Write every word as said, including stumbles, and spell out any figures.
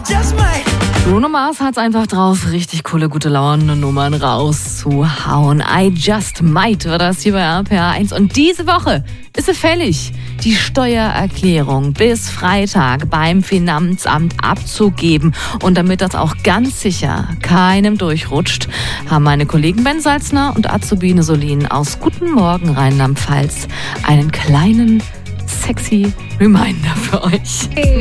Bruno Mars hat's einfach drauf, richtig coole, gute Laune-Nummern rauszuhauen. I Just Might war das hier bei R P R eins. Und diese Woche ist sie fällig, die Steuererklärung bis Freitag beim Finanzamt abzugeben. Und damit das auch ganz sicher keinem durchrutscht, haben meine Kollegen Ben Salzner und Azubine Solin aus Guten Morgen Rheinland-Pfalz einen kleinen, sexy Reminder für euch.